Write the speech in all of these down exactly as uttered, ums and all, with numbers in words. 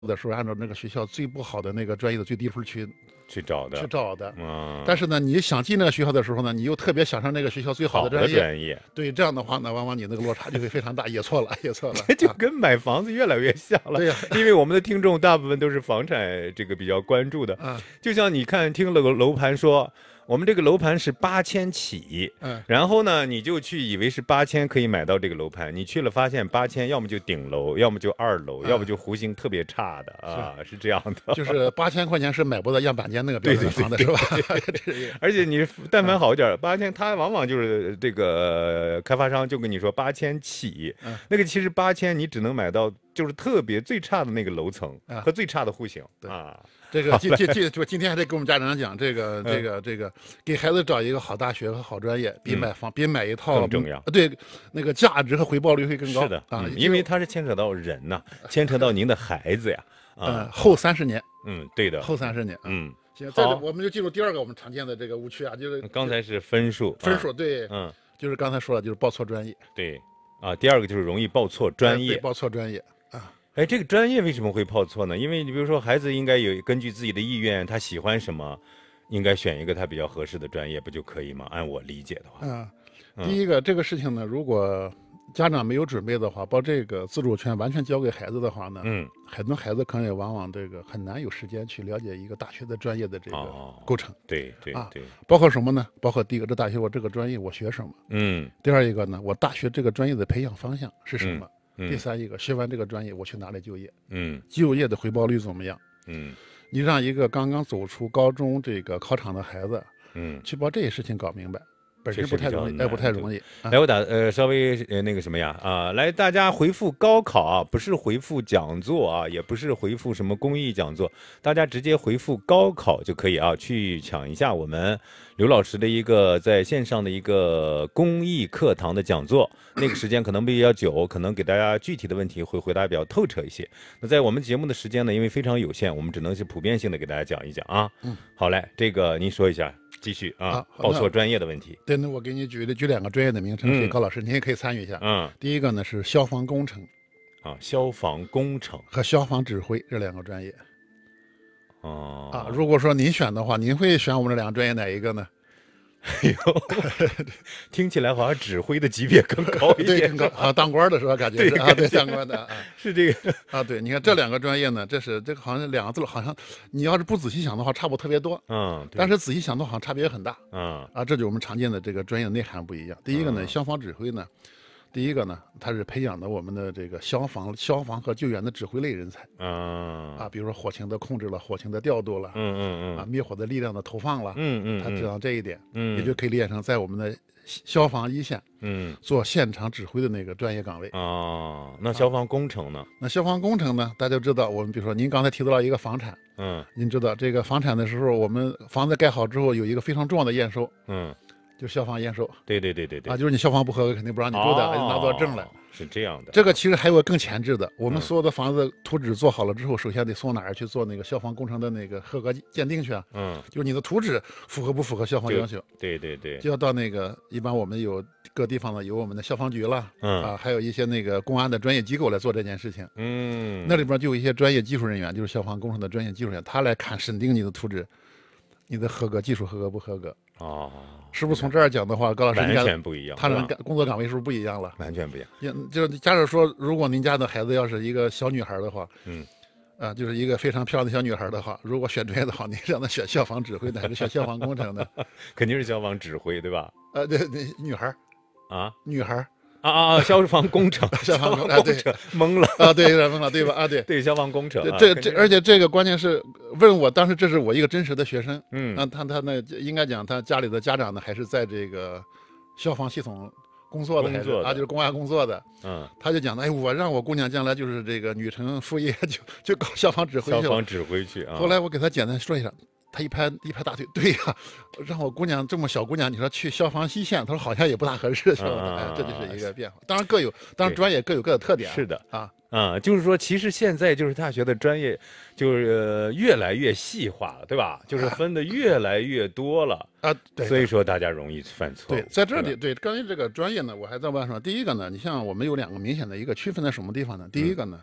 的时候，按照那个学校最不好的那个专业的最低分去去找的， 去找的。 嗯， 但是呢，你想进那个学校的时候呢，你又特别想上那个学校最好好的专业。 专业， 对，这样的话呢，往往你那个落差就会非常大，也错了，也错了。 就啊跟买房子越来越像了。 对呀因为我们的听众大部分都是房产这个比较关注的， 啊， 就像你看听了个楼盘说。我们这个楼盘是八千起， 嗯然后呢，你就去以为是八千可以买到这个楼盘，你去了发现八千要么就顶楼，要么就二楼， 嗯要么就户型特别差的啊，是这样的。 就是八千块钱是买不到样板间那个标准的房子，是吧？这个而且你但凡好一点，八千，他往往就是这个开发商就跟你说八千起， 嗯那个其实八千你只能买到就是特别最差的那个楼层啊和最差的户型对啊。 这个今今今就今天还得跟我们家长讲，这个嗯这个这个给孩子找一个好大学和好专业，比买房比买一套更重要对，那个价值和回报率会更高。 是的啊嗯，因为它是牵扯到人呐，牵扯到您的孩子呀。 嗯啊， 后三十年， 嗯，对的， 后三十年。啊嗯， 行，再好我们就进入第二个我们常见的这个误区啊，就是刚才是分数， 分数。 啊， 对， 嗯， 就是刚才说了，就是报错专业， 对，啊，第二个就是容易报错专业。 对报错专业。 哎，这个专业为什么会报错呢？因为你比如说，孩子应该有根据自己的意愿，他喜欢什么，应该选一个他比较合适的专业，不就可以吗？按我理解的话， 嗯， 嗯第一个这个事情呢，如果家长没有准备的话，把这个自主权完全交给孩子的话呢， 嗯， 很多孩子可能也往往这个很难有时间去了解一个大学的专业的这个哦构成。 对对啊对， 包括什么呢？包括第一个，这大学我这个专业我学什么； 嗯第二一个呢，我大学这个专业的培养方向是什么； 嗯第三一个，学完这个专业我去哪里就业， 嗯就业的回报率怎么样？ 嗯你让一个刚刚走出高中这个考场的孩子嗯。 去把这些事情搞明白，本身确实比较不太容易，哎， 难不太容易。啊来，我打呃稍微呃那个什么呀啊，来大家回复高考啊，不是回复讲座啊，也不是回复什么公益讲座，大家直接回复高考就可以啊，去抢一下我们刘老师的一个在线上的一个公益课堂的讲座，那个时间可能比较久，可能给大家具体的问题会回答比较透彻一些。那在我们节目的时间呢，因为非常有限，我们只能是普遍性的给大家讲一讲啊。 嗯， 好嘞，这个您说一下，继续啊， 啊好报错专业的问题。 对，那我给你举举两个专业的名称，所以嗯高老师您也可以参与一下。 嗯第一个呢是消防工程啊，消防工程和消防指挥这两个专业哦啊。如果说您选的话，您会选我们这两个专业哪一个呢？ 哎呦，听起来好像指挥的级别更高一对， 点， 更高啊，当官的是吧？感觉对是啊，对， 感觉当官的啊是这个啊，对，你看这两个专业呢，这是这个好像两个字，好像你要是不仔细想的话，差不特别多， 嗯，对但是仔细想的话，好像差别也很大嗯啊。这就是我们常见的这个专业的内涵不一样。第一个呢， 嗯消防指挥呢，第一个呢，它是培养的我们的这个消防、消防和救援的指挥类人才嗯啊，比如说火情的控制了，火情的调度了， 嗯嗯啊， 嗯灭火的力量的投放了， 嗯嗯， 他知道这一点， 嗯也就可以理解成在我们的消防一线嗯做现场指挥的那个专业岗位。 哦，那消防工程呢？ 那消防工程呢，大家都知道，我们比如说您刚才提到了一个房产， 嗯您知道这个房产的时候，我们房子盖好之后有一个非常重要的验收， 嗯， 就是消防验收对对对对对啊，就是你消防不合格肯定不让你住的，拿不到证来。 哦是这样的。 这个其实还有个更前置的，我们嗯所有的房子图纸做好了之后，首先得送哪儿去做那个消防工程的那个合格鉴定去啊？ 嗯， 就是你的图纸符合不符合消防要求， 对对对， 就要到那个一般我们有各地方呢有我们的消防局了， 嗯啊，还有一些那个公安的专业机构来做这件事情。 嗯， 那里边就有一些专业技术人员，就是消防工程的专业技术人员，他来看审定你的图纸，你的合格技术合格不合格？ 哦， 是不是从这儿讲的话，高老师， 完你看全不一样， 他的是吧干工作岗位是不是不一样了？ 完全不一样。 也就是假设说，如果您家的孩子要是一个小女孩的话， 嗯， 啊，就是一个非常漂亮的小女孩的话，如果选专业的话，您让她选消防指挥呢，还是选消防工程呢？ 肯定是消防指挥对吧？ 呃，对对，女孩儿， 啊女孩儿啊啊啊！消防工程， 消防工工啊对程懵了。 啊，对，有点懵了，对吧？啊，对。 对，消防工程啊， 这这， 肯定而且这个关键是问我，当时这是我一个真实的学生， 嗯那他他那应该讲他家里的家长呢，还是在这个消防系统工作的，还是工作的啊，就是公安工作的， 嗯， 他就讲的，哎，我让我姑娘将来就是这个女承父业，就就搞消防指挥去了。 消防指挥去啊。 后来我给他简单说一下，他一拍一拍大腿，对呀，让我姑娘这么小姑娘，你说去消防西线，他说好像也不大合适，是吧？ 啊哎，这就是一个变化。当然各有，当然对专业各有各的特点。 是的啊， 啊、就是说，其实现在就是大学的专业，就是、呃越来越细化了，对吧？就是分的越来越多了， 啊，对。 所以说大家容易犯错误。 对，在这里， 是吧对关于这个专业呢，我还在问说，第一个呢，你像我们有两个明显的一个区分在什么地方呢？第一个呢，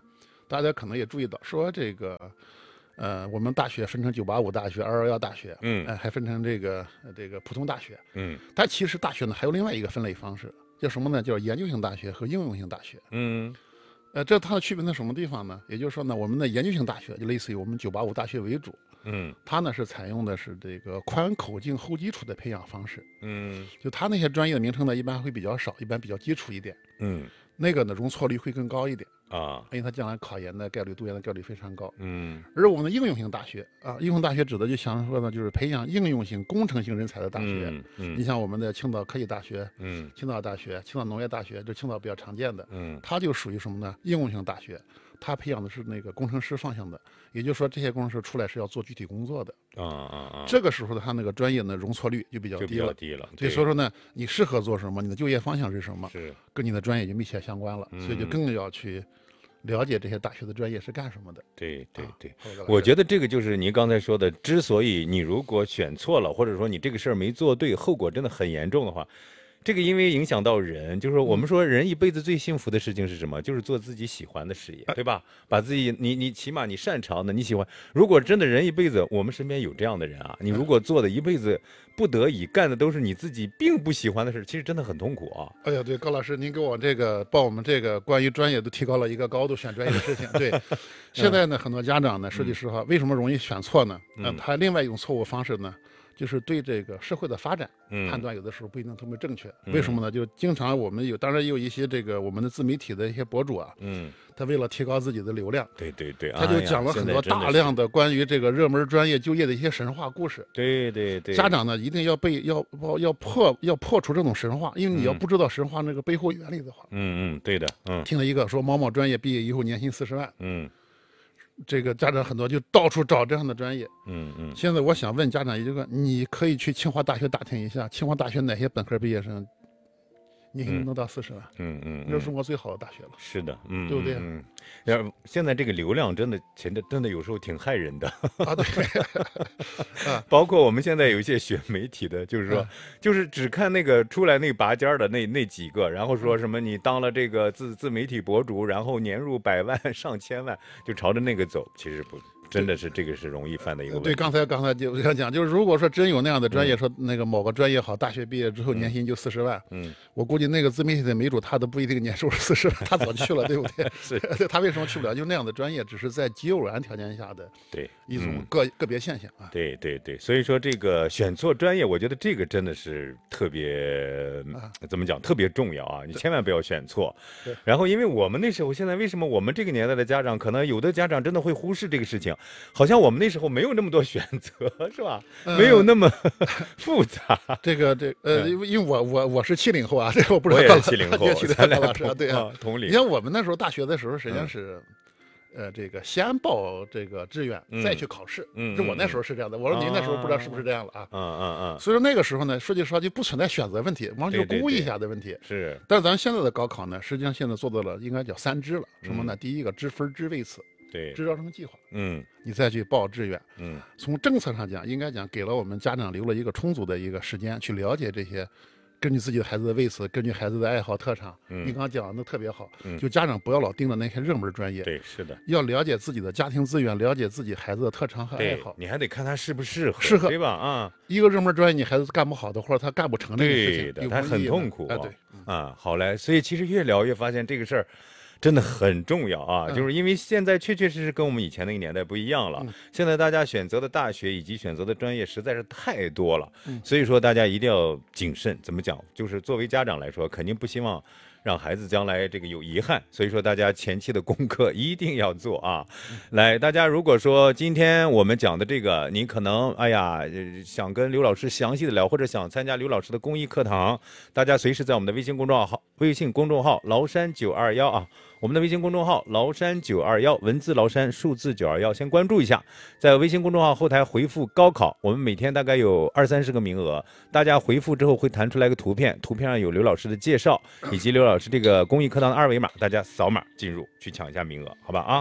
大家可能也注意到，说这个，呃，我们大学分成九八五大学、二幺幺大学， 嗯， 呃，还分成这个这个普通大学， 嗯， 但其实大学呢还有另外一个分类方式，叫什么呢？叫研究型大学和应用型大学。 嗯， 呃，这它的区别在什么地方呢？也就是说呢，我们的研究型大学就类似于我们九八五大学为主， 嗯， 它呢是采用的是这个宽口径后基础的培养方式， 嗯， 就它那些专业的名称呢一般会比较少，一般比较基础一点， 嗯， 那个呢容错率会更高一点。 啊， 因为它将来考研的概率、读研的概率非常高。 嗯， 而我们的应用型大学啊，应用大学指的就想说呢，就是培养应用型、工程型人才的大学。 嗯，嗯你像我们的青岛科技大学、 嗯， 青岛大学、青岛农业大学，这青岛比较常见的， 嗯， 它就属于什么呢？应用型大学，它培养的是那个工程师方向的，也就是说这些工程师出来是要做具体工作的。 啊啊啊， 这个时候的他那个专业呢容错率就比较就比低了。 较低了。 对，所以说呢，你适合做什么，你的就业方向是什么， 是， 跟你的专业就密切相关了，所以就嗯更要去了解这些大学的专业是干什么的。 对对啊对。 后来我觉得这个就是您刚才说的，之所以你如果选错了，或者说你这个事儿没做对，后果真的很严重的话，这个因为影响到人，就是说我们说人一辈子最幸福的事情是什么？就是做自己喜欢的事业，对吧？把自己你你起码你擅长的，你喜欢。如果真的人一辈子，我们身边有这样的人啊，你如果做的一辈子不得已干的都是你自己并不喜欢的事，其实真的很痛苦啊。 哎呀，对，高老师，您给我这个报我们这个关于专业都提高了一个高度，选专业的事情。对，现在呢，很多家长呢，说句实话，为什么容易选错呢？呃，他另外一种错误方式呢，就是对这个社会的发展嗯判断有的时候不一定特别正确。为什么呢？就经常我们有，当然也有一些这个我们的自媒体的一些博主啊， 嗯， 他为了提高自己的流量， 对对对， 他就讲了很多大量的关于这个热门专业就业的一些神话故事。 对对对， 家长呢一定要被要要破要破除这种神话，因为你要不知道神话那个背后原理的话， 嗯嗯，对的，嗯， 听了一个说某某专业毕业以后年薪四十万， 嗯这个家长很多就到处找这样的专业。 嗯嗯， 现在我想问家长一个，你可以去清华大学打听一下，清华大学哪些本科毕业生年薪能到四十万？ 嗯嗯， 这是中国最好的大学了。 是的，嗯， 对不对嗯，然后现在这个流量真的，真的真的有时候挺害人的。 啊，对， 包括我们现在有一些学媒体的，就是说嗯， 就是只看那个出来那拔尖儿的那那几个，然后说什么你当了这个自自媒体博主，然后年入百万上千万，就朝着那个走，其实不。真的是这个是容易犯的一个问题。 对，刚才刚才就想讲，就是如果说真有那样的专业，说那个某个专业好，大学毕业之后年薪就四十万， 嗯， 我估计那个自媒体的美主他都不一定年收入四十万，他早去了，对不对？ 是， 他为什么去不了？就那样的专业，只是在极偶然条件下的对一种个、嗯、个别现象啊。 对对对，所以说这个选错专业，我觉得这个真的是特别、啊、怎么讲，特别重要啊！你千万不要选错。然后，因为我们那时候，现在为什么我们这个年代的家长，可能有的家长真的会忽视这个事情，好像我们那时候没有那么多选择，是吧？ 呃、 没有那么复杂。 这个这呃，因为我我我是七零后啊，这个我不知道。 我也是七零后， 咱俩老师啊，对啊， 同龄。 你像我们那时候大学的时候，实际上是。嗯呃，这个先报这个志愿， 嗯、 再去考试。 嗯， 这我那时候是这样的。我说您那时候不知道是不是这样了啊？ 嗯嗯嗯。 所以说那个时候呢，说句实话就不存在选择问题，完全就是估一下的问题。 对对对是。 但是咱现在的高考呢，实际上现在做到了应该叫三支了。什么呢？嗯、第一个知分知位次， 对， 知招生计划。 嗯， 你再去报志愿。 嗯， 从政策上讲，应该讲给了我们家长留了一个充足的一个时间去了解这些。根据自己的孩子的位次，根据孩子的爱好特长， 嗯、 你刚刚讲的特别好。 嗯、 就家长不要老盯着那些热门专业， 对，是的， 要了解自己的家庭资源，了解自己孩子的特长和爱好。 你还得看他适不适合， 适合对吧？啊， 一个热门专业，你孩子干不好的，或者他干不成这个事情， 对的，他很痛苦啊。对， 啊，好嘞。所以其实越聊越发现这个事儿。真的很重要啊，就是因为现在确确实实跟我们以前那个年代不一样了。 嗯、 现在大家选择的大学以及选择的专业实在是太多了， 嗯、 所以说大家一定要谨慎。怎么讲？就是作为家长来说，肯定不希望让孩子将来这个有遗憾，所以说大家前期的功课一定要做啊。 嗯、 来，大家如果说今天我们讲的这个，您可能哎呀想跟刘老师详细的聊，或者想参加刘老师的公益课堂，大家随时在我们的微信公众号、微信公众号崂山九二幺啊。我们的微信公众号崂山九二幺，文字崂山，数字九二幺，先关注一下，在微信公众号后台回复高考，我们每天大概有二三十个名额，大家回复之后会弹出来一个图片，图片上有刘老师的介绍以及刘老师这个公益课堂的二维码，大家扫码进入去抢一下名额，好吧啊？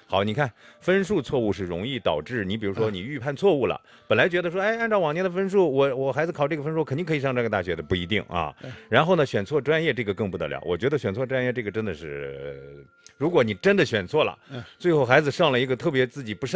好，你看分数错误是容易导致你，比如说你预判错误了，本来觉得说，哎，按照往年的分数，我我孩子考这个分数肯定可以上这个大学的，不一定啊。然后呢，选错专业这个更不得了，我觉得选错专业这个真的是，如果你真的选错了，最后孩子上了一个特别自己不善